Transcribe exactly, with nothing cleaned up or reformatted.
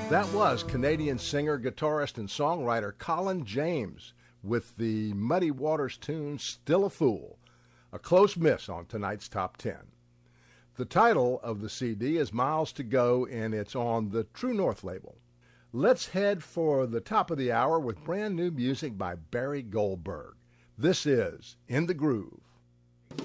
That was Canadian singer, guitarist, and songwriter Colin James with the Muddy Waters tune Still a Fool, a close miss on tonight's Top ten. The title of the C D is Miles to Go, and it's on the True North label. Let's head for the top of the hour with brand new music by Barry Goldberg. This is In the Groove.